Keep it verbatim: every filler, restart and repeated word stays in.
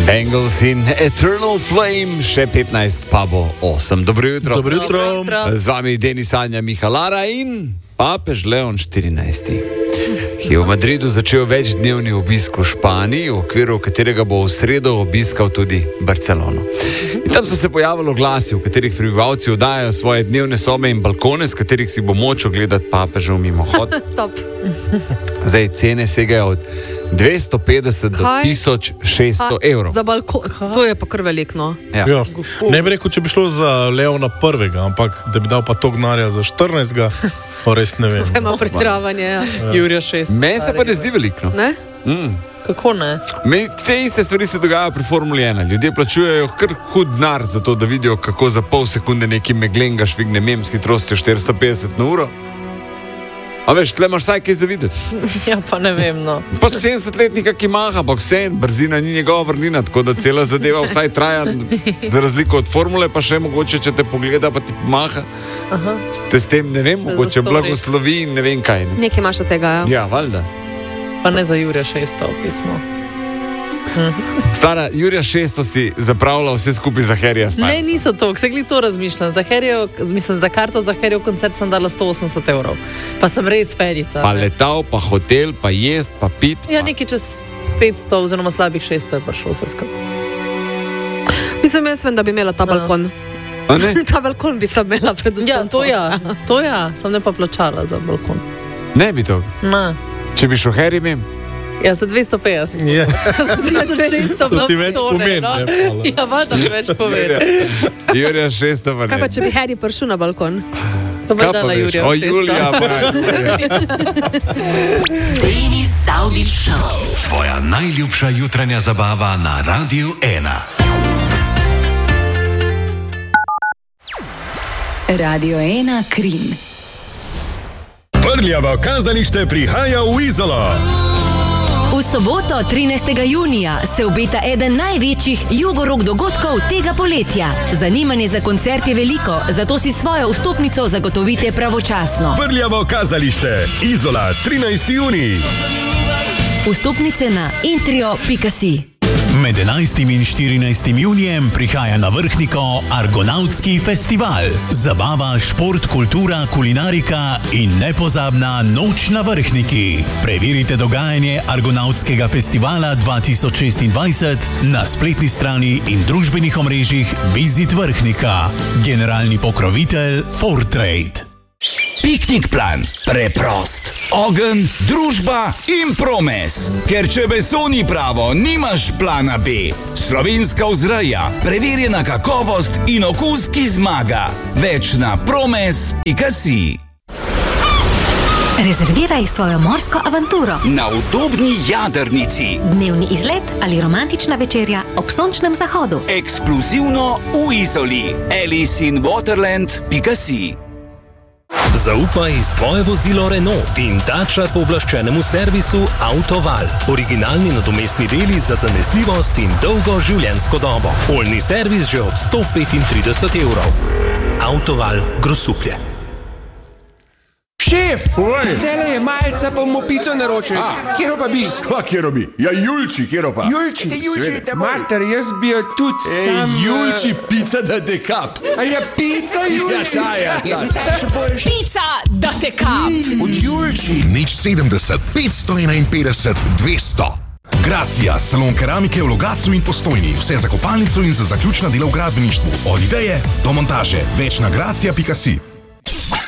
Bengals in Eternal Flame, še petnajst pa bo osem. Dobro jutro. Dobro jutro. Z vami Denis, Anja, Mihalara in papež Leon štirinajsti, ki je v Madridu začel večdnevni obisk v Španiji, v okviru katerega bo v sredo obiskal tudi Barcelono. In tam so se pojavili oglasi, v katerih prebivalci oddajajo svoje dnevne sobe in balkone, z katerih si bo moč ogledati papežev mimohod. Top. Zdaj cene segajo od dvesto petdeset do tisoč šeststo evrov. Za balkon, to je pa kar veliko. Ja. Ja. Ne bi rekel, če bi šlo za Leona prvega, ampak da bi dal pa to gnarja za štirinajstega, pa res ne vem. Ima pretiravanje, ja. Ja. Jurija šest. Meni se pa ne zdi veliko. Ne? Mm. Kako ne? Me, te iste stvari se dogajajo pri Formuli ena. Ljudje plačujejo kar hud denar za to, da vidijo, kako za pol sekunde neki meglenga švigne mem s hitrostjo štiristo petdeset na uro. A veš, tle imaš vsaj kaj za videti. Ja, pa ne vem, no. Pač sedemdesetletnika, ki maha, pa vse, brzina ni njegova vrlina, tako da cela zadeva vsaj traja, za razliko od formule, pa še mogoče, če te pogleda, pa ti maha. Aha. Te s tem, ne vem, mogoče blagoslovi in ne vem kaj. Ne? Nekaj imaš od tega, ja. Ja, valjda. Pa ne za Jurija šesto pismo. Stara, Jurija šesto si zapravila vse skupaj za Harryja Stylesa. Ne, niso to, vse gli to razmišljam. Za Harryjo, mislim, za karto za Harryjev koncert sem dala sto osemdeset evrov. Pa sem res ferica. Pa letal, pa hotel, pa jest, pa pit. Ja, pa... nekaj čez petsto, oziroma slabih šeststo je prišlo vse skupaj. Mislim, jaz vem, da bi imela ta balkon. A ne? Ta balkon bi sem imela predvsem. Ja, to ja, to ja, sem ne pa plačala za balkon. Ne bi to. Ne. Če bi šel Harry mem. Ja, za dvesto petdeset. Ja. To ti več pomeni, no? ne, Ja, valjda mi več pomeni. Jurija šesto pa ne. Kaj pa, če bi Harry prišel na balkon? To bi Kaj pa dala veš? Jurija O, šesto. Julija, pa Julija. Denis Saudić Show. Tvoja najljubša jutranja zabava na Radiu ena. Radio ena Krim. Prljavo kazalište prihaja v Izolo. V soboto, trinajstega junija, se obeta eden največjih jugorok dogodkov tega poletja. Zanimanje za koncert je veliko, zato si svojo vstopnico zagotovite pravočasno. Prljavo kazalište, Izola, trinajsti junij. Vstopnice na intrio pika si. Med enajstim in štirinajstim junijem prihaja na Vrhniko Argonautski festival. Zabava, šport, kultura, kulinarika in nepozabna noč na Vrhniki. Preverite dogajanje Argonautskega festivala dva tisoč šestindvajset na spletni strani in družbenih omrežjih Visit Vrhnika. Generalni pokrovitelj Fortrade. Piknik plan. Preprost. Ogenj, družba in promes. Ker če beso ni pravo, nimaš plana B. Slovenska vzreja, preverjena kakovost in okus, ki zmaga. Več na promes pika si. Rezerviraj svojo morsko avanturo. Na udobni jadrnici. Dnevni izlet ali romantična večerja ob sončnem zahodu. Ekskluzivno v Izoli. alice in waterland pika si. Zaupaj svoje vozilo Renault in Dacia pooblaščenemu servisu Autoval. Originalni nadomestni deli za zanesljivost in dolgo življenjsko dobo. Oljni servis že od sto petintrideset evrov. Autoval Grosuplje. Šef, zdaj je malce, pa bomo pico naročili. Kjero pa bi? Kva kjero bi? Ja, Julči, kjero pa? Julči, Julči, mater, jaz bi jo tudi Ej, sam... Julči, pica da te kap. A je pica, Julči? Ja, čaja. Pica da te kap. Od Julči. Nič sedemdeset, petsto enainpetdeset, dvesto. Gracija, salon keramike v Logatcu in Postojni. Vse za kopalnico in za zaključna dela v gradbeništvu. Od ideje do montaže. Več na gracija pika si.